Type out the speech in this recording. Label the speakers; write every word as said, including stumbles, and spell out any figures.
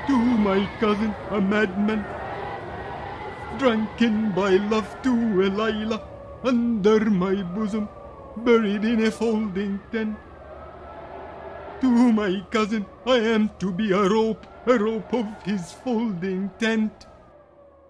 Speaker 1: to my cousin, a madman, drunken by love to a Layla, under my bosom, buried in a folding tent. To my cousin I am to be a rope, a rope of his folding tent.